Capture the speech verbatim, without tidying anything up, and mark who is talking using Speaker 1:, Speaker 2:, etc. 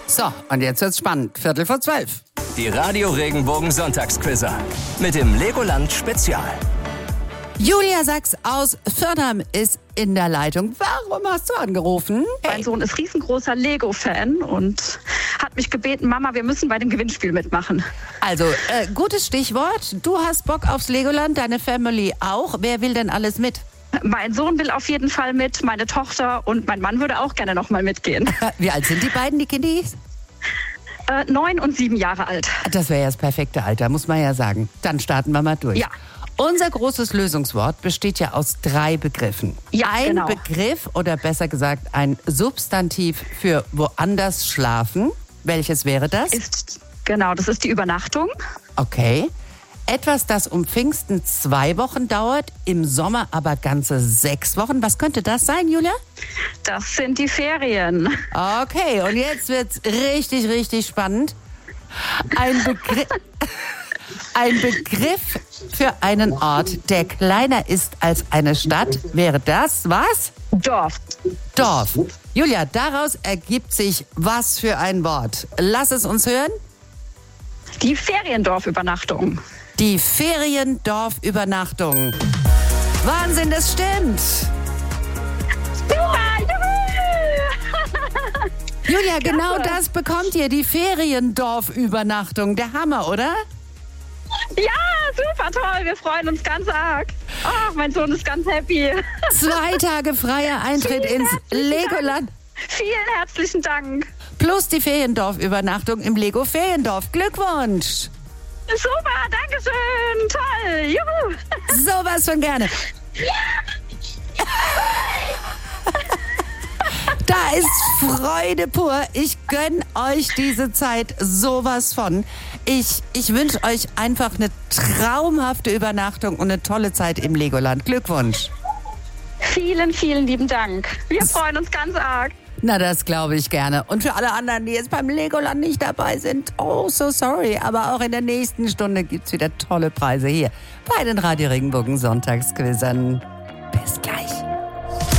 Speaker 1: So, und jetzt wird's spannend. Viertel vor zwölf.
Speaker 2: Die Radio Regenbogen Sonntagsquizzer mit dem Legoland Spezial.
Speaker 1: Julia Sachs aus Fördam ist in der Leitung. Warum hast du angerufen?
Speaker 3: Hey. Mein Sohn ist riesengroßer Lego-Fan und hat mich gebeten, Mama, wir müssen bei dem Gewinnspiel mitmachen.
Speaker 1: Also, äh, gutes Stichwort. Du hast Bock aufs Legoland, deine Family auch. Wer will denn alles mit?
Speaker 3: Mein Sohn will auf jeden Fall mit, meine Tochter und mein Mann würde auch gerne noch mal mitgehen.
Speaker 1: Wie alt sind die beiden, die Kindis?
Speaker 3: Äh, neun und sieben Jahre alt.
Speaker 1: Das wäre ja das perfekte Alter, muss man ja sagen. Dann starten wir mal durch.
Speaker 3: Ja.
Speaker 1: Unser großes Lösungswort besteht ja aus drei Begriffen.
Speaker 3: Ja,
Speaker 1: ein
Speaker 3: genau.
Speaker 1: Begriff oder besser gesagt ein Substantiv für woanders schlafen. Welches wäre das?
Speaker 3: Ist, genau, das ist die Übernachtung.
Speaker 1: Okay. Etwas, das um Pfingsten zwei Wochen dauert, im Sommer aber ganze sechs Wochen. Was könnte das sein, Julia?
Speaker 3: Das sind die Ferien.
Speaker 1: Okay, und jetzt wird's richtig, richtig spannend. Ein Begriff... Ein Begriff für einen Ort, der kleiner ist als eine Stadt, wäre das was?
Speaker 3: Dorf.
Speaker 1: Dorf. Julia, daraus ergibt sich was für ein Wort. Lass es uns hören.
Speaker 3: Die Feriendorfübernachtung.
Speaker 1: Die Feriendorfübernachtung. Wahnsinn, das stimmt.
Speaker 3: Ja,
Speaker 1: Julia, genau das bekommt ihr, die Feriendorfübernachtung. Der Hammer, oder?
Speaker 3: Ja, super toll. Wir freuen uns ganz arg. Oh, mein Sohn ist ganz happy.
Speaker 1: Zwei Tage freier Eintritt
Speaker 3: Vielen
Speaker 1: ins Legoland.
Speaker 3: Dank. Vielen herzlichen Dank.
Speaker 1: Plus die Feriendorfübernachtung im Lego Feriendorf. Glückwunsch.
Speaker 3: Super, danke schön. Toll. Juhu.
Speaker 1: Sowas von gerne. Da ist Freude pur. Ich gönn euch diese Zeit sowas von. Ich, ich wünsche euch einfach eine traumhafte Übernachtung und eine tolle Zeit im Legoland. Glückwunsch.
Speaker 3: Vielen, vielen lieben Dank. Wir freuen uns ganz arg.
Speaker 1: Na, das glaube ich gerne. Und für alle anderen, die jetzt beim Legoland nicht dabei sind, oh, so sorry. Aber auch in der nächsten Stunde gibt's wieder tolle Preise hier bei den Radio Regenbogen Sonntagsquizzern.